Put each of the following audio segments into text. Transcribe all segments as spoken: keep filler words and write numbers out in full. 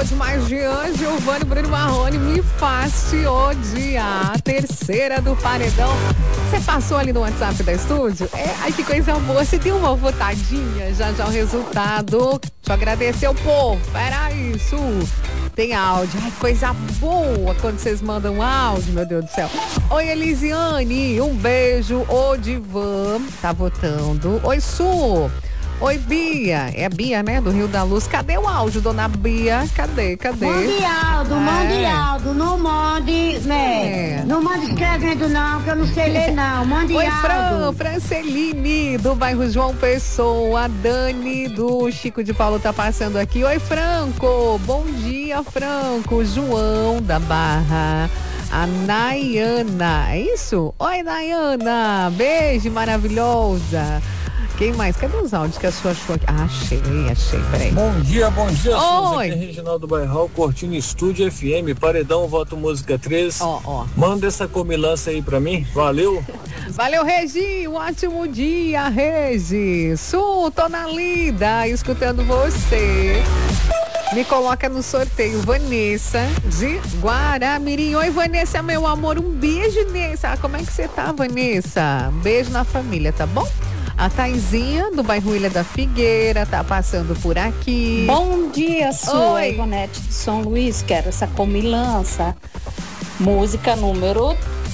voz, mas Jean, Giovanni, Bruno Marrone, me faz te odiar. Terceira do paredão. Você passou ali no WhatsApp da estúdio? É, ai, que coisa boa. Você deu uma votadinha, já já o resultado. Deixa eu agradecer o povo. Era isso. Tem áudio. Ai, coisa boa quando vocês mandam áudio, meu Deus do céu. Oi, Elisiane, um beijo. O Divan tá votando. Oi, Su. Oi, Bia. É a Bia, né? Do Rio da Luz. Cadê o áudio, dona Bia? Cadê? Cadê? Mande Aldo, é. mande Aldo. Não mande, né? É. Não mande escrevendo não, que eu não sei ler não. Mande Oi, Aldo. Fran, Franceline, do bairro João Pessoa. A Dani, do Chico de Paulo, tá passando aqui. Oi, Franco. Bom dia, Franco. João, da Barra. A Nayana, é isso? Oi, Nayana. Beijo, maravilhosa. Quem mais? Cadê os áudios que a sua achou aqui? Ah, achei, achei, peraí. Bom dia, bom dia, Oi. Aqui é Reginaldo Bairral, Cortina Estúdio F M, Paredão, Voto Música três. Ó, ó. Manda essa comilança aí pra mim, valeu. Valeu, Regi, um ótimo dia, Regi. Su, tô na lida, escutando você. Me coloca no sorteio, Vanessa, de Guaramirim. Oi, Vanessa, meu amor, um beijo nessa. Como é que você tá, Vanessa? Um beijo na família, tá bom? A Taizinha, do bairro Ilha da Figueira, tá passando por aqui. Bom dia, sua Ivonete de São Luís. Quero essa comilança. Música número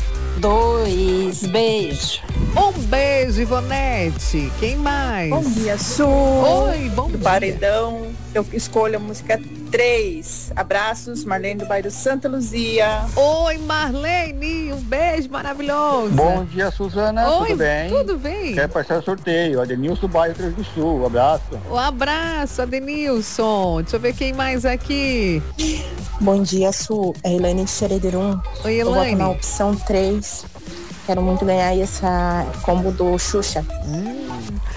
dois. Beijo. Um beijo, Ivonete. Quem mais? Bom dia, Su. Oi, bom do dia. Paredão. Eu escolho a música três. Abraços, Marlene do bairro Santa Luzia. Oi, Marlene, um beijo maravilhoso. Bom dia, Suzana. Oi, tudo bem? Tudo bem. Quero passar o sorteio. Adenilson do bairro Três do Sul. Um abraço. Um abraço, Adenilson. Deixa eu ver quem mais aqui. Bom dia, Su. É Elaine de Xerederum. Oi, Eu voto Elaine. na opção três. Quero muito ganhar essa combo do Xuxa. Hum.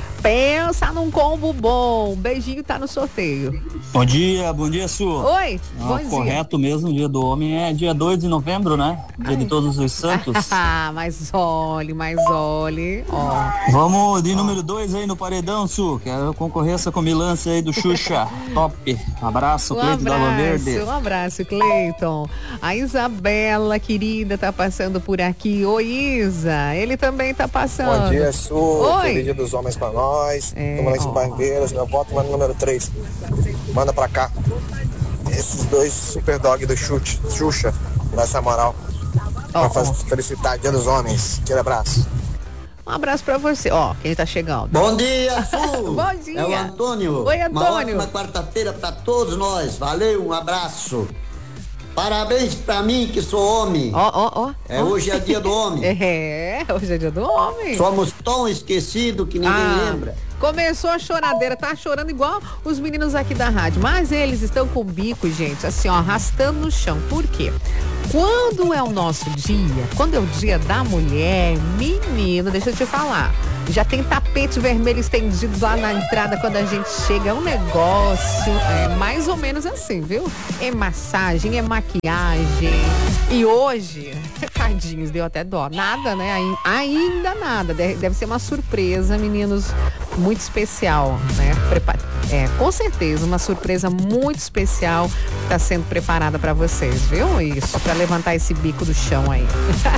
Pensa num combo bom. Beijinho tá no sorteio. Bom dia, bom dia, Su. Oi, ah, bom dia. Correto mesmo, dia do homem é dia dois de novembro, né? Dia Ai. de Todos os Santos. Ah, mas olhe, mas olhe. Ó. Vamos de número dois aí no paredão, Su. Quero concorrer essa comilança aí do Xuxa. Top. Um abraço, Um Cleiton da Lua Verde. Um abraço, Cleiton. A Isabela, querida, tá passando por aqui. Oi, Isa. Ele também tá passando. Bom dia, Su. Oi. Feliz dia dos homens pra nós. É, Estamos lá em Barreiras. Meu voto vai no número três. Manda pra cá. Esses dois super dog do chute, Xuxa, nessa moral. Pra oh, oh. felicitar dia dos homens. Aquele abraço. Um abraço pra você. Ó, quem tá chegando. Bom dia, Su. Bom dia. É o Antônio. Oi, Antônio. Uma ótima quarta-feira pra todos nós. Valeu, um abraço. Parabéns pra mim, que sou homem. Ó, ó, ó. É, hoje é dia do homem. É, hoje é dia do homem. Somos tão esquecidos que ninguém ah, lembra. Começou a choradeira, tá chorando igual os meninos aqui da rádio. Mas eles estão com o bico, gente, assim, ó, arrastando no chão. Por quê? Quando é o nosso dia, quando é o dia da mulher, menino, deixa eu te falar. Já tem tapete vermelho estendido lá na entrada quando a gente chega. É um negócio é, mais ou menos assim, viu? É massagem, é maquiagem. E hoje, tadinhos, deu até dó. Nada, né? Ainda nada. Deve ser uma surpresa, meninos, muito especial, né? Prepar... É, com certeza, uma surpresa muito especial está sendo preparada para vocês, viu? Isso, para levantar esse bico do chão aí.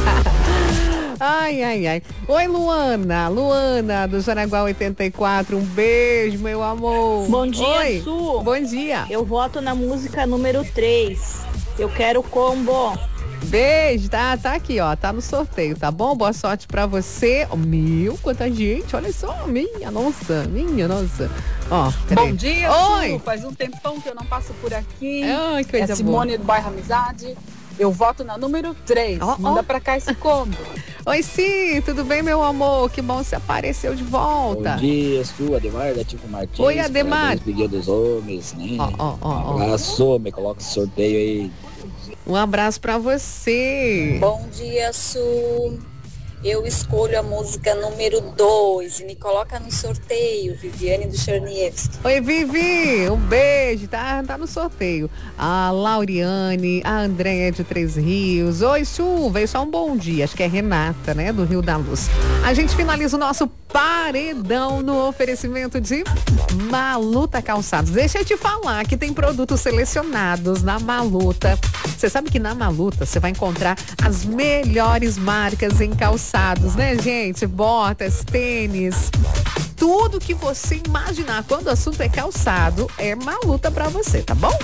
Ai, ai, ai. Oi, Luana. Luana, do Jaraguá oitenta e quatro. Um beijo, meu amor. Bom dia, Oi. Su. Bom dia. Eu voto na música número três. Eu quero combo. Beijo, tá, tá aqui, ó, tá no sorteio, tá bom? Boa sorte pra você. Oh, meu, quanta gente, olha só, minha nossa, minha nossa. Ó, bom dia, Oi. Su. Faz um tempão que eu não passo por aqui. Ai, que coisa é Simone boa. do bairro Amizade. Eu voto na número três. Oh, Manda oh. pra cá esse combo. Oi, sim, tudo bem, meu amor? Que bom você apareceu de volta. Bom dia, Su, Ademar da Tico Martins. Oi, Ademar. Dia dos homens, né? Ó, ó, ó. Um abraço, me coloca esse sorteio aí. Um abraço pra você. Bom dia, Su. Eu escolho a música número dois e me coloca no sorteio, Viviane do Chernievski. Oi, Vivi, um beijo, tá, tá no sorteio. A Lauriane, a Andréia de Três Rios. Oi, Su, veio só um bom dia, acho que é Renata, né, do Rio da Luz. A gente finaliza o nosso Paredão no oferecimento de Maluta Calçados. Deixa eu te falar que tem produtos selecionados na Maluta. Você sabe que na Maluta você vai encontrar as melhores marcas em calçados, né, gente? Botas, tênis, tudo que você imaginar. Quando o assunto é calçado, é Maluta pra você, tá bom?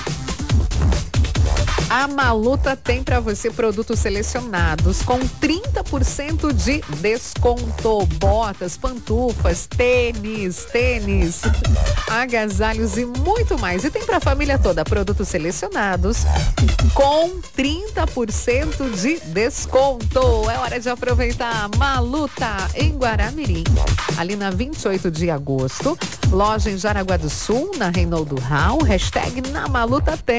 A Maluta tem para você produtos selecionados com trinta por cento de desconto. Botas, pantufas, tênis, tênis, agasalhos e muito mais. E tem para a família toda produtos selecionados com trinta por cento de desconto. É hora de aproveitar a Maluta em Guaramirim, ali na vinte e oito de agosto. Loja em Jaraguá do Sul, na Reinaldo Rau. Hashtag na Maluta tem.